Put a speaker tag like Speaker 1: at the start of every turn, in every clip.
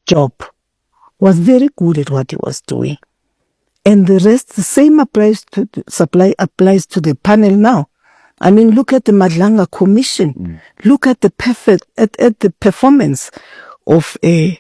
Speaker 1: job, was very good at what he was doing. And the rest, the same applies to the panel now. I mean, look at the Madlanga Commission. Look at the performance of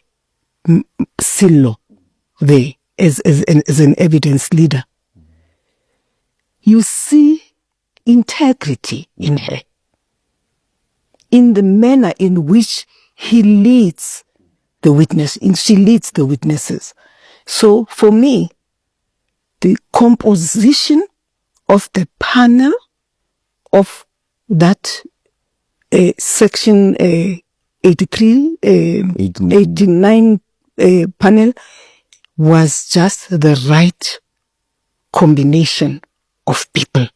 Speaker 1: Sello there as an evidence leader. You see integrity in her, in the manner in which he leads the witness, and she leads the witnesses. So for me, the composition of the panel of that section 89 panel was just the right combination of people.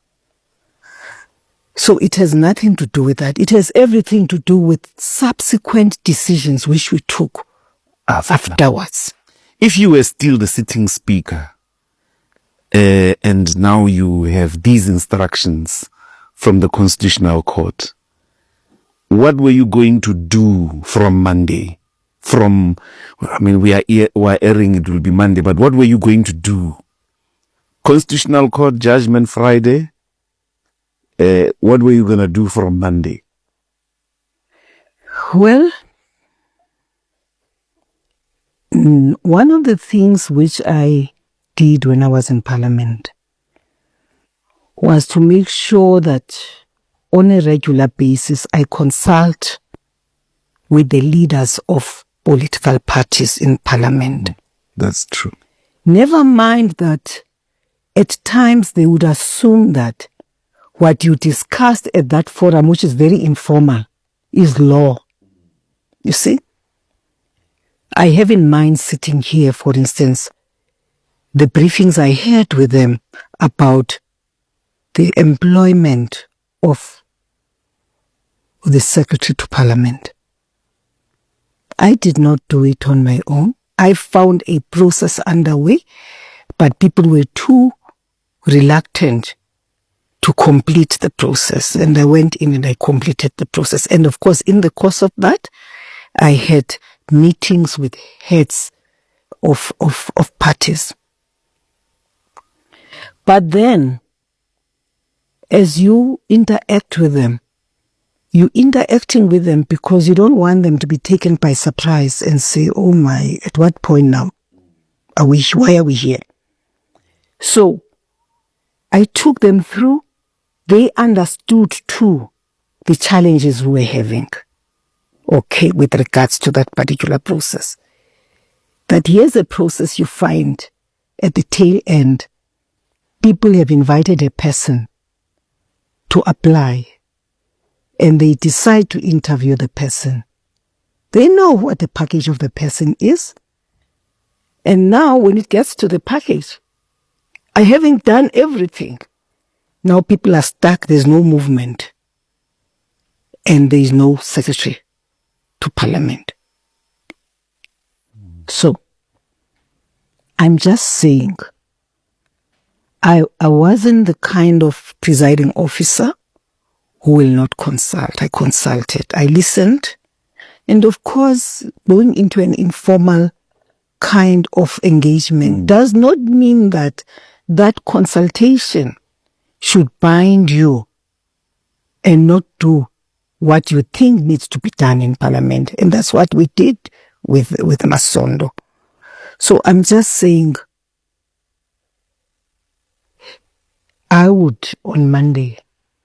Speaker 1: So it has nothing to do with that. It has everything to do with subsequent decisions which we took afterwards.
Speaker 2: If you were still the sitting speaker, and now you have these instructions from the Constitutional Court, what were you going to do from Monday? We are airing, it will be Monday, but what were you going to do? Constitutional Court judgment Friday. What were you going to do from Monday?
Speaker 1: Well, one of the things which I did when I was in Parliament was to make sure that on a regular basis I consult with the leaders of political parties in Parliament.
Speaker 2: That's true.
Speaker 1: Never mind that at times they would assume that what you discussed at that forum, which is very informal, is law. You see? I have in mind sitting here, for instance, the briefings I had with them about the employment of the Secretary to Parliament. I did not do it on my own. I found a process underway, but people were too reluctant to complete the process. And I went in and I completed the process. And of course, in the course of that, I had meetings with heads of parties. But then, as you interact with them, you're interacting with them because you don't want them to be taken by surprise and say, oh my, at what point now? Why are we here? So, I took them through. They understood too the challenges we were having, okay, with regards to that particular process. That here's a process you find at the tail end. People have invited a person to apply and they decide to interview the person. They know what the package of the person is. And now when it gets to the package, I haven't done everything. Now people are stuck, there's no movement. And there is no Secretary to Parliament. So, I'm just saying, I wasn't the kind of presiding officer who will not consult. I consulted, I listened, and of course, going into an informal kind of engagement does not mean that that consultation should bind you and not do what you think needs to be done in Parliament. And that's what we did with Masondo. So I'm just saying, I would, on Monday,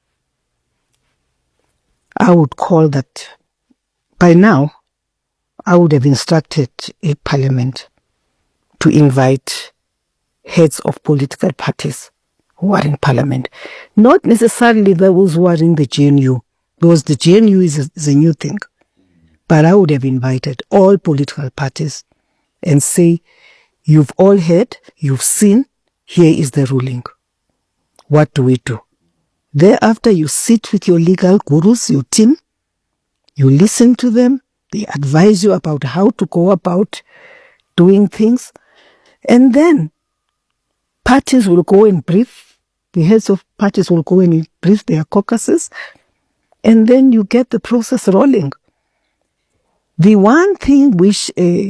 Speaker 1: I would call that, by now, I would have instructed a Parliament to invite heads of political parties who are in Parliament. Not necessarily those who are in the GNU, because the GNU is a new thing. But I would have invited all political parties and say, you've all heard, you've seen, here is the ruling. What do we do? Thereafter, you sit with your legal gurus, your team, you listen to them, they advise you about how to go about doing things, and then parties will go and brief, the heads of parties will go and brief their caucuses, and then you get the process rolling. The one thing which